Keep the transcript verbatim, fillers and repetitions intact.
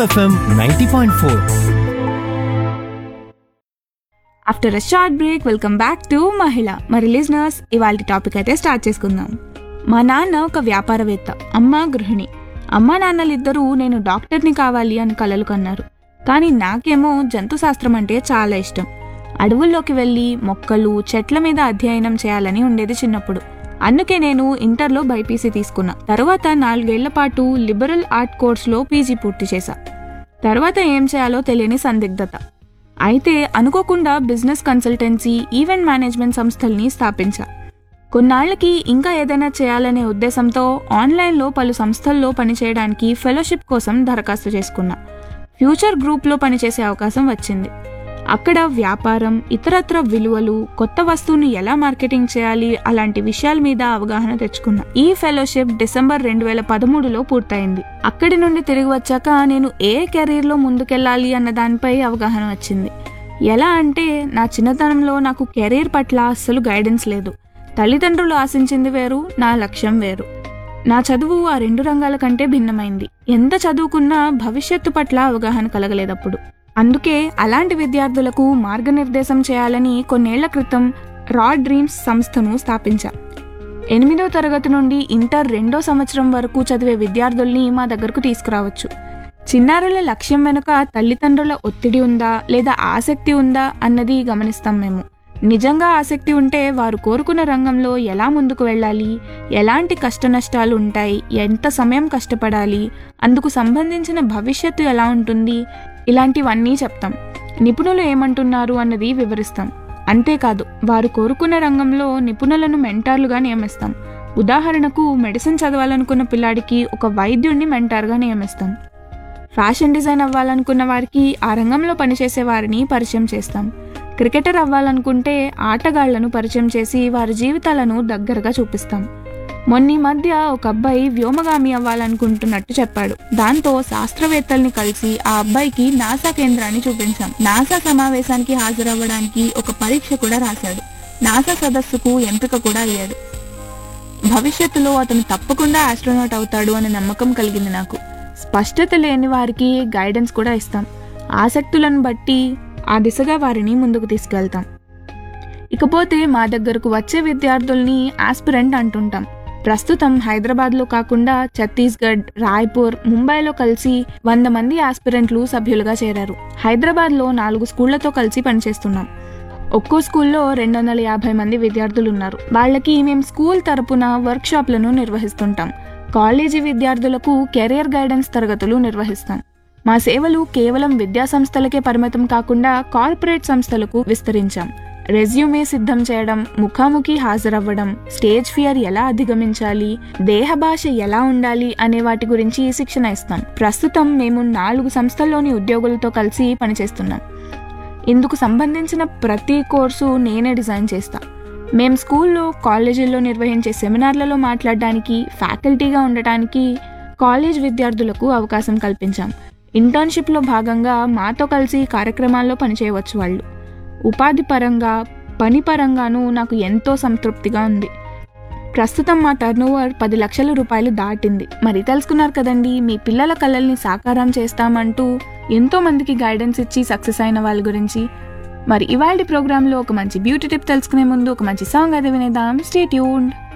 FM ninety point four. After a short break welcome back to మహిళ. మరి listeners, ఇవాళ topic అయితే start చేసుకుందాం. మా నాన్న ఒక వ్యాపారవేత్త, అమ్మ గృహిణి. అమ్మా నాన్నలిద్దరూ నేను డాక్టర్ని కావాలి అని కలలు కన్నారు. కానీ నాకేమో జంతు శాస్త్రం అంటే చాలా ఇష్టం. అడవుల్లోకి వెళ్ళి మొక్కలు చెట్ల మీద అధ్యయనం చేయాలని ఉండేది చిన్నప్పుడు. అందుకే నేను ఇంటర్లో బైపీసీ తీసుకున్నా. తర్వాత నాలుగేళ్ల పాటు లిబరల్ ఆర్ట్ కోర్సులో పీజీ పూర్తి చేశా. తర్వాత ఏం చేయాలో తెలియని సందిగ్ధత. అయితే అనుకోకుండా బిజినెస్ కన్సల్టెన్సీ, ఈవెంట్ మేనేజ్మెంట్ సంస్థల్ని స్థాపించా. కొన్నాళ్లకి ఇంకా ఏదైనా చేయాలనే ఉద్దేశంతో ఆన్లైన్లో పలు సంస్థల్లో పనిచేయడానికి ఫెలోషిప్ కోసం దరఖాస్తు చేసుకున్నా. ఫ్యూచర్ గ్రూప్లో పనిచేసే అవకాశం వచ్చింది. అక్కడ వ్యాపారం, ఇతరత్ర విలువలు, కొత్త వస్తువుని ఎలా మార్కెటింగ్ చేయాలి అలాంటి విషయాల మీద అవగాహన తెచ్చుకున్నా. ఈ ఫెలోషిప్ డిసెంబర్ రెండు వేల పదమూడులో పూర్తయింది. అక్కడి నుండి తిరిగి వచ్చాక నేను ఏ కెరీర్లో ముందుకెళ్ళాలి అన్న దానిపై అవగాహన వచ్చింది. ఎలా అంటే, నా చిన్నతనంలో నాకు కెరీర్ పట్ల అస్సలు గైడెన్స్ లేదు. తల్లిదండ్రులు ఆశించింది వేరు, నా లక్ష్యం వేరు. నా చదువు ఆ రెండు రంగాల కంటే భిన్నమైంది. ఎంత చదువుకున్నా భవిష్యత్తు పట్ల అవగాహన కలగలేదప్పుడు. అందుకే అలాంటి విద్యార్థులకు మార్గనిర్దేశం చేయాలని కొన్నేళ్ల క్రితం రా డ్రీమ్స్ సంస్థను స్థాపించా. ఎనిమిదో తరగతి నుండి ఇంటర్ రెండో సంవత్సరం వరకు చదివే విద్యార్థుల్ని మా దగ్గరకు తీసుకురావచ్చు. చిన్నారుల లక్ష్యం వెనుక తల్లిదండ్రుల ఒత్తిడి ఉందా లేదా ఆసక్తి ఉందా అన్నది గమనిస్తాం మేము. నిజంగా ఆసక్తి ఉంటే వారు కోరుకున్న రంగంలో ఎలా ముందుకు వెళ్ళాలి, ఎలాంటి కష్ట నష్టాలు ఉంటాయి, ఎంత సమయం కష్టపడాలి, అందుకు సంబంధించిన భవిష్యత్తు ఎలా ఉంటుంది, ఇలాంటివన్నీ చెప్తాం. నిపుణులు ఏమంటున్నారు అన్నది వివరిస్తాం. అంతేకాదు, వారు కోరుకున్న రంగంలో నిపుణులను మెంటార్లుగా నియమిస్తాం. ఉదాహరణకు, మెడిసిన్ చదవాలనుకున్న పిల్లాడికి ఒక వైద్యుడిని మెంటార్గా నియమిస్తాం. ఫ్యాషన్ డిజైన్ అవ్వాలనుకున్న వారికి ఆ రంగంలో పనిచేసే వారిని పరిచయం చేస్తాం. క్రికెటర్ అవ్వాలనుకుంటే ఆటగాళ్లను పరిచయం చేసి వారి జీవితాలను దగ్గరగా చూపిస్తాం. మొన్నీ మధ్య ఒక అబ్బాయి వ్యోమగామి అవ్వాలనుకుంటున్నట్టు చెప్పాడు. దాంతో శాస్త్రవేత్తల్ని కలిసి ఆ అబ్బాయికి నాసా కేంద్రాన్ని చూపించాం. నాసా సమావేశానికి హాజరవ్వడానికి ఒక పరీక్ష కూడా రాశాడు. నాసా సదస్సుకు ఎంపిక కూడా అయ్యాడు. భవిష్యత్తులో అతను తప్పకుండా ఆస్ట్రోనాట్ అవుతాడు అనే నమ్మకం కలిగింది నాకు. స్పష్టత లేని వారికి గైడెన్స్ కూడా ఇస్తాం. ఆసక్తులను బట్టి ఆ దిశగా వారిని ముందుకు తీసుకెళ్తాం. ఇకపోతే మా దగ్గరకు వచ్చే విద్యార్థుల్ని ఆస్పిరెంట్ అంటుంటాం. ప్రస్తుతం హైదరాబాద్లో కాకుండా ఛత్తీస్గఢ్, రాయ్పూర్, ముంబైలో కలిసి వంద మంది ఆస్పిరెంట్లు సభ్యులుగా చేరారు. హైదరాబాద్లో నాలుగు స్కూళ్లతో కలిసి పనిచేస్తున్నాం. ఒక్కో స్కూల్లో రెండు వందల యాభై మంది విద్యార్థులు ఉన్నారు. వాళ్ళకి మేము స్కూల్ తరపున వర్క్ షాప్లను నిర్వహిస్తుంటాం. కాలేజీ విద్యార్థులకు కెరియర్ గైడెన్స్ తరగతులు నిర్వహిస్తాం. మా సేవలు కేవలం విద్యా సంస్థలకే పరిమితం కాకుండా కార్పొరేట్ సంస్థలకు విస్తరించాం. రెజ్యూమే సిద్ధం చేయడం, ముఖాముఖి హాజరవ్వడం, స్టేజ్ ఫియర్ ఎలా అధిగమించాలి, దేహ భాష ఎలా ఉండాలి అనే వాటి గురించి శిక్షణ ఇస్తాం. ప్రస్తుతం మేము నాలుగు సంస్థల్లోని ఉద్యోగులతో కలిసి పనిచేస్తున్నాం. ఇందుకు సంబంధించిన ప్రతి కోర్సు నేనే డిజైన్ చేస్తా. మేం స్కూల్లో, కాలేజీల్లో నిర్వహించే సెమినార్లలో మాట్లాడడానికి, ఫ్యాకల్టీగా ఉండటానికి కాలేజ్ విద్యార్థులకు అవకాశం కల్పించాం. ఇంటర్న్షిప్లో భాగంగా మాతో కలిసి కార్యక్రమాల్లో పనిచేయవచ్చు వాళ్ళు. ఉపాధి పరంగా, పని పరంగానూ నాకు ఎంతో సంతృప్తిగా ఉంది. ప్రస్తుతం మా టర్నోవర్ పది లక్షల రూపాయలు దాటింది. మరి తెలుసుకున్నారు కదండి, మీ పిల్లల కలల్ని సాకారం చేస్తామంటూ ఎంతో మందికి గైడెన్స్ ఇచ్చి సక్సెస్ అయిన వాళ్ళ గురించి. మరి ఇవాళ ప్రోగ్రాంలో ఒక మంచి బ్యూటీ టిప్ తెలుసుకునే ముందు ఒక మంచి సాంగ్ అది వినేద్దాం. Stay tuned.